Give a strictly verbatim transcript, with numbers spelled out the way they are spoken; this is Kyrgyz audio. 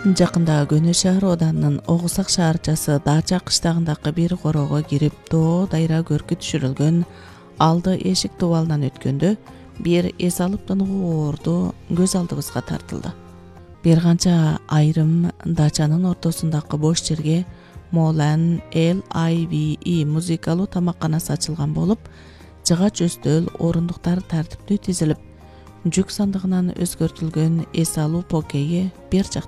Жакында Көнө шаар оданынын Огусак шаарчасы Дача кыштагындагы бир короого кирип, доо дайра көркү түшүрүлгөн алды эшик дубалынан өткөндө бир эс алып тыныгуу оорду көз алдыбызга тартылды. Бир канча айрым дачанын ортосундагы бош жерге Молан Эл Ай Ви И музыкалуу тамакканасы ачылган болуп, жыгач өстөл, орундуктар тартиптүү тизилип, жүк сандыгынан өзгөртүлгөн эс алуу покейи бер жакта